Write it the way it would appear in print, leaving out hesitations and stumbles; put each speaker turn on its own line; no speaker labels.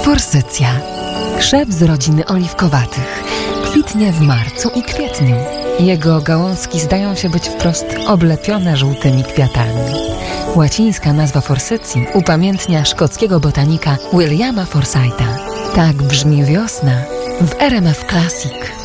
Forsycja. Krzew z rodziny oliwkowatych. Kwitnie w marcu i kwietniu. Jego gałązki zdają się być wprost oblepione żółtymi kwiatami. Łacińska nazwa forsycji upamiętnia szkockiego botanika Williama Forsytha. Tak brzmi wiosna w RMF Classic.